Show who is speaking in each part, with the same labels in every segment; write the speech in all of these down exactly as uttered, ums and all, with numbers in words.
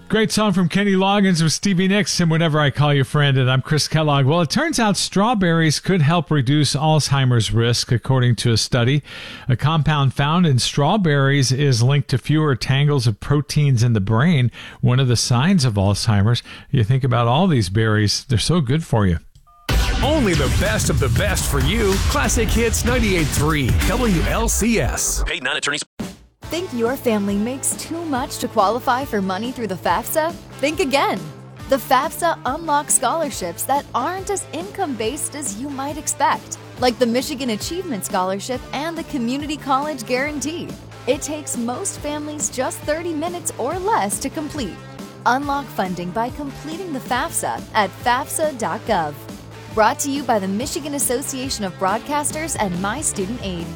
Speaker 1: Great song from Kenny Loggins with Stevie Nicks and Whenever I Call You Friend, and I'm Chris Kellogg. Well, it turns out strawberries could help reduce Alzheimer's risk, according to a study. A compound found in strawberries is linked to fewer tangles of proteins in the brain, one of the signs of Alzheimer's. You think about all these berries, they're so good for you.
Speaker 2: Only the best of the best for you. Classic Hits ninety-eight point three W L C S.
Speaker 3: Paid non-attorneys.
Speaker 4: Think your family makes too much to qualify for money through the FAFSA? Think again. The FAFSA unlocks scholarships that aren't as income-based as you might expect, like the Michigan Achievement Scholarship and the Community College Guarantee. It takes most families just thirty minutes or less to complete. Unlock funding by completing the FAFSA at fafsa dot gov. Brought to you by the Michigan Association of Broadcasters and My Student Aid.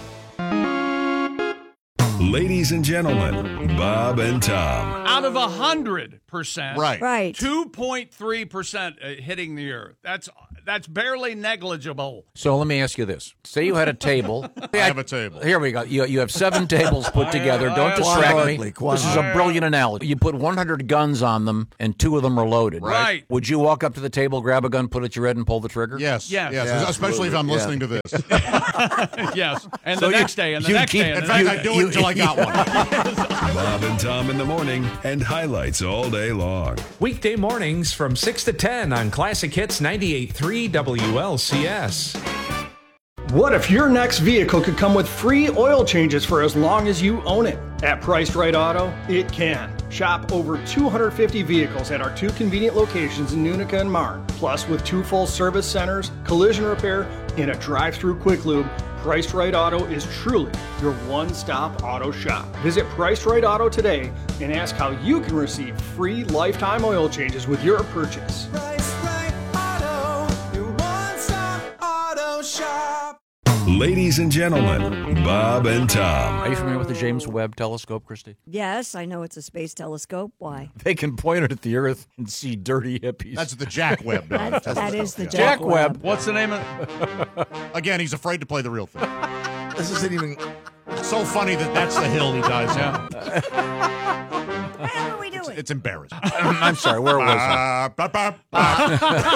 Speaker 5: Ladies and gentlemen, Bob and Tom.
Speaker 6: Out of one hundred percent,
Speaker 7: Right.
Speaker 8: Right.
Speaker 6: two point three percent hitting the earth. That's that's barely negligible.
Speaker 7: So let me ask you this. Say you had a table.
Speaker 9: I have a table.
Speaker 7: Here we go. You, you have seven tables put together. Don't distract me. This is a brilliant analogy. You put one hundred guns on them, and two of them are loaded.
Speaker 6: Right.
Speaker 7: Would you walk up to the table, grab a gun, put it at your head, and pull the trigger?
Speaker 9: Yes.
Speaker 6: Yes.
Speaker 9: Yes.
Speaker 7: Yeah,
Speaker 9: Especially if I'm
Speaker 7: yeah.
Speaker 9: listening to this.
Speaker 6: Yes. And
Speaker 7: So
Speaker 6: the
Speaker 7: you-
Speaker 6: next day, and the
Speaker 7: you
Speaker 6: next
Speaker 7: keep-
Speaker 6: day. And
Speaker 9: In
Speaker 6: the
Speaker 9: fact,
Speaker 6: next
Speaker 9: I do
Speaker 7: You-
Speaker 9: it until I got one.
Speaker 5: Bob and Tom in the morning and highlights all day long.
Speaker 2: Weekday mornings from six to ten on Classic Hits ninety-eight point three W L C S.
Speaker 10: What if your next vehicle could come with free oil changes for as long as you own it? At Priced Right Auto, it can. Shop over two hundred fifty vehicles at our two convenient locations in Unica and Marne. Plus, with two full service centers, collision repair, and a drive-through quick lube, Priced Right Auto is truly your one-stop auto shop. Visit Priced Right Auto today and ask how you can receive free lifetime oil changes with your purchase.
Speaker 11: Priced Right Auto, your one-stop auto shop.
Speaker 5: Ladies and gentlemen, Bob and Tom.
Speaker 7: Are you familiar with the James Webb Telescope, Christy?
Speaker 8: Yes, I know it's a space telescope. Why?
Speaker 7: They can point it at the Earth and see dirty hippies.
Speaker 9: That's the Jack Webb.
Speaker 8: That, that is the
Speaker 9: Yeah.
Speaker 8: Jack,
Speaker 7: Jack Webb.
Speaker 6: What's the name of
Speaker 9: Again, he's afraid to play the real thing.
Speaker 12: This isn't even.
Speaker 9: It's so funny that that's the hill he dies on.
Speaker 8: What are we doing?
Speaker 9: It's embarrassing.
Speaker 7: I'm sorry, where was I?
Speaker 9: Uh, ba, ba, ba.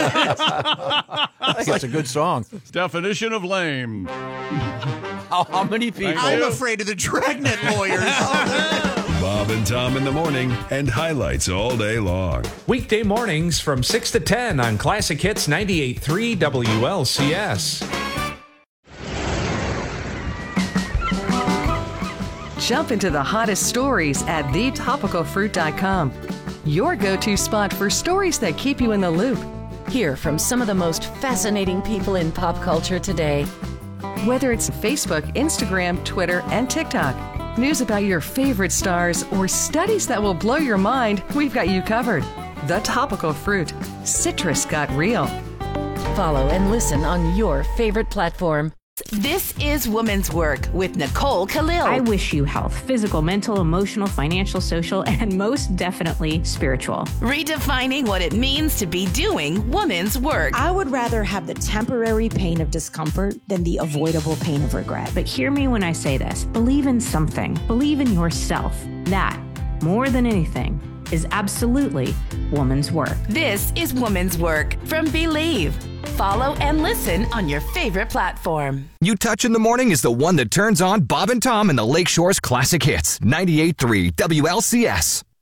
Speaker 7: I think it's a good song.
Speaker 6: definition of lame?
Speaker 7: How, how many people?
Speaker 9: I'm afraid of the Dragnet lawyers.
Speaker 5: Bob and Tom in the morning and highlights all day long.
Speaker 2: Weekday mornings from six to ten on Classic Hits ninety-eight point three W L C S.
Speaker 13: Jump into the hottest stories at the topical fruit dot com. Your go-to spot for stories that keep you in the loop.
Speaker 14: Hear from some of the most fascinating people in pop culture today.
Speaker 13: Whether it's Facebook, Instagram, Twitter, and TikTok, news about your favorite stars, or studies that will blow your mind, we've got you covered. The Topical Fruit. Citrus got real.
Speaker 14: Follow and listen on your favorite platform.
Speaker 15: This is Woman's Work with Nicole Khalil.
Speaker 16: I wish you health, physical, mental, emotional, financial, social, and most definitely spiritual.
Speaker 15: Redefining what it means to be doing woman's work.
Speaker 17: I would rather have the temporary pain of discomfort than the avoidable pain of regret.
Speaker 16: But hear me when I say this. Believe in something. Believe in yourself. That, more than anything, is absolutely woman's work.
Speaker 15: This is Woman's Work from Believe. Follow and listen on your favorite platform.
Speaker 18: You Touch in the Morning is the one that turns on Bob and Tom and the Lakeshore's Classic Hits. ninety-eight point three W L C S.